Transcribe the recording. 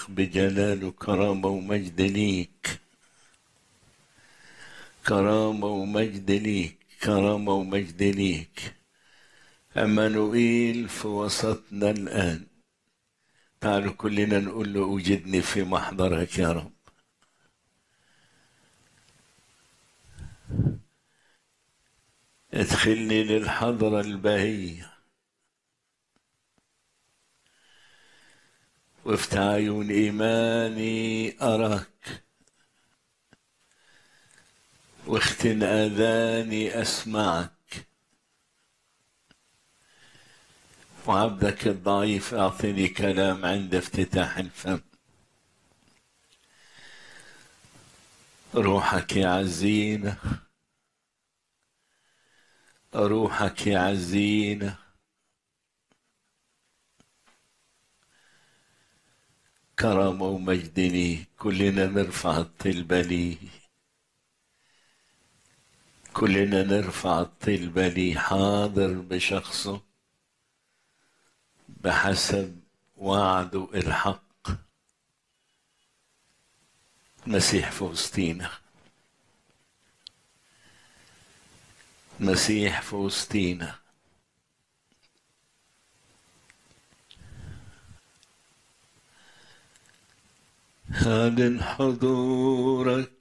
يليق بجلال وكرامة ومجد ليك، كرامة ومجد ليك، كرامة ومجد ليك. عمانوئيل في وسطنا الآن، تعالوا كلنا نقول له أوجدني في محضرك يا رب. ادخلني للحضرة البهية وافتح عيون إيماني أراك، واختن آذاني أسمعك، وعبدك الضعيف أعطني كلام عند افتتاح الفم. روحك يعزينا، روحك يعزينا. كرامة ومجد ليه، كلنا نرفع الطلبة ليه، كلنا نرفع الطلبة ليه. حاضر بشخصه بحسب وعده الحق. مسيح في وسطينا، مسيح في وسطينا. هل حضورك